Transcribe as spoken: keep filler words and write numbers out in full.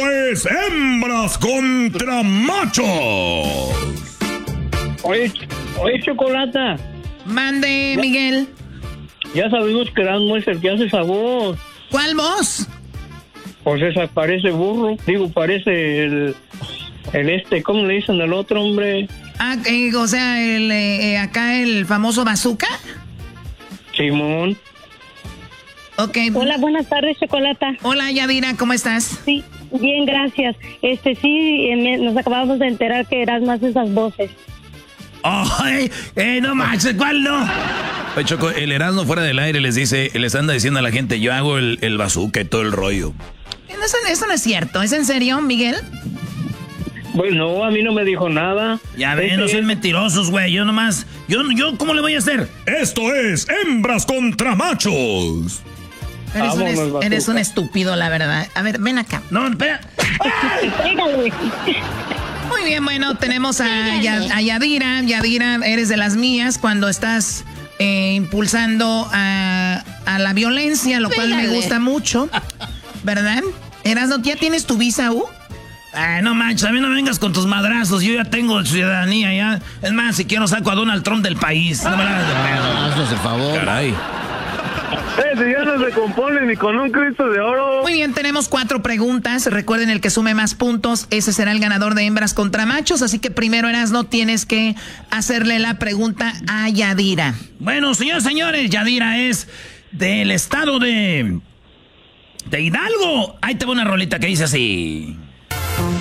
es Hembras contra Machos. Oye, oye, Chocolata. Mande, Miguel. Ya sabemos que Erasmo es el que hace esa voz. ¿Cuál voz? Pues esa parece burro. Digo, parece el... El este, ¿cómo le dicen al otro hombre? Ah, eh, o sea, el, eh, acá el famoso Bazooka. Simón. Ok. Hola, buenas tardes, Chocolata. Hola, Yadira, ¿cómo estás? Sí, bien, gracias. Este, sí, eh, me- nos acabamos de enterar que Erasmo hace esas voces. ¡Ay! ¡Eh, no manches! ¿Cuál no? Oye, Choco, el Erasmo fuera del aire les dice, les anda diciendo a la gente, yo hago el, el bazooka y todo el rollo. Eso, eso no es cierto. ¿Es en serio, Miguel? Pues no, a mí no me dijo nada. Ya ven, Ese no sean es- mentirosos, güey. Yo nomás, yo, yo, ¿cómo le voy a hacer? Esto es Hembras contra Machos. Eres, un, Vámonos, es- Bazooka. eres un estúpido, la verdad. A ver, ven acá. No, espera. Pégale. Muy bien, bueno, tenemos a, Ya- a Yadira. Yadira, eres de las mías cuando estás eh, impulsando a, a la violencia, lo cual me Pégale. gusta mucho, ¿verdad? Erasno, ¿ya tienes tu visa U? Ay, no manches, a mí no me vengas con tus madrazos. Yo ya tengo ciudadanía, ya. Es más, si quiero saco a Donald Trump del país. No me la hagas de pedo. Haznos el favor. Caray. Ese ya no se compone ni con un Cristo de oro. Muy bien, tenemos cuatro preguntas. Recuerden, el que sume más puntos, ese será el ganador de Hembras contra Machos. Así que primero, Erasno, tienes que hacerle la pregunta a Yadira. Bueno, señores, señores, Yadira es del estado de... de Hidalgo. Ahí te va una rolita que dice así.